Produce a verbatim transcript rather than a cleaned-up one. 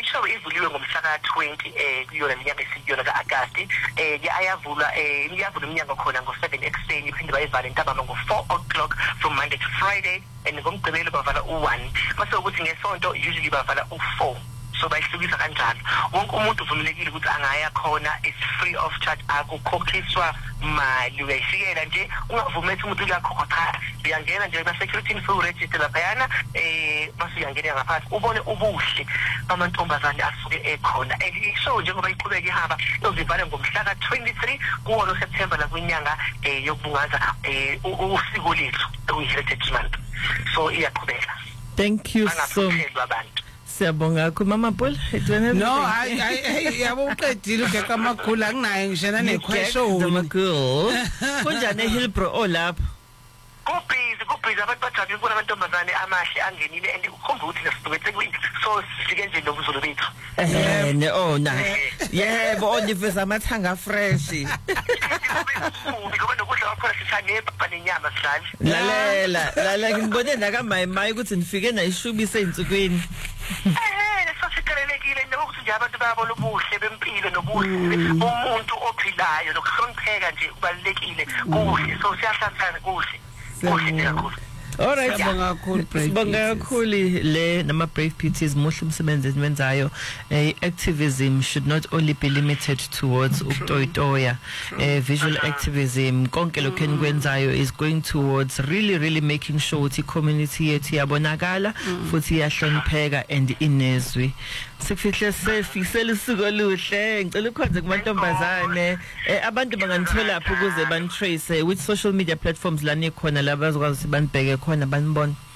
show ivuliwe ngomhla ka twenty eh kuyona inyanga esiyona ka August eh ayavula eh iyavula iminyango khona ngo seven ekseni iphinde bayivale ntambama ngo four o'clock from Monday to Friday and ngomgqibelo bavala u one mase ukuthi ngesonto usually bavala u four. So bayihlukisa kanjalo wonke umuntu uvumelekile ukuthi angaya khona, it's free of charge, akukhokhiswa mali. Uyayifikela nje ungavumeli umuntu uyakhokha, uyangena nje na security full register laphayana eh mase uyangena ngaphansi ubone ubuhle bamantombazane asuke ekhona. Ishow njengoba iqhubeka ihamba izozivala ngomhla ka twenty-three kuwo September la kwinyanga eh yokubungaza eh usiko lethu okuyi-Heritage Month. So iyaqhubeka. Thank you so much. Siyabonga ku Mama Paul. No, I I yabo uqedile ugeqa amakhulu anginayo ngishena nequestion. Amakhulu. Kunjani Hillbrow olapha? Kubhizi kubhizi abantu bathatha ukubona amantombazane amahle angenile and ukukhumbula ukuthi nesibuketse kwini. So sifike nje nobuzulu bethu. Eh ne oh na. Yebo oniveza amathanga fresh. Ngoba nokudla kwakhona sithane baba nenyama sidlali. Lalela, lalela ngibone naka my my ukuthi nifike nayishubise insukweni. Eh, sosikelelekile nokuthi nje abantu bayabona ubuhle bempilo nobuhle umuntu ophilayo nokuhlonipheka nje ubalekile kuhle. So siyahlanzana kuhle. Kuhle kakhulu. All right, sibonga kakhulu Brave. Sibonga kakhulu le nama Brave P Ts muhle umsebenzi enwenzayo. Eh activism should not only be limited towards uktoyitoya. Eh visual activism konke lokho enikwenzayo is going towards really really making sure ukuthi community yethu yabonakala futhi yahlonipheka and inezwi. Sifihle sefisela usuku oluhle ngicela ukhonze kumantombazane eh abantu banganithola lapho ukuze ban trace which social media platforms la nikhona la bazokwazi ukuthi banibheke khona banibone.